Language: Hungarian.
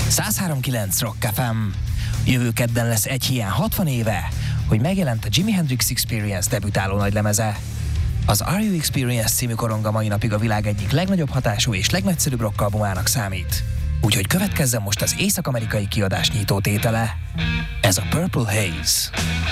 103.9 Rock FM. Jövő kedden lesz egy hiány 60 éve, hogy megjelent a Jimi Hendrix Experience debütáló nagylemeze. Az Are You Experience című korong a mai napig a világ egyik legnagyobb hatású és legnagyszerűbb rockalbumának számít. Úgyhogy következzen most az észak-amerikai kiadás nyitó tétele. Ez a Purple Haze.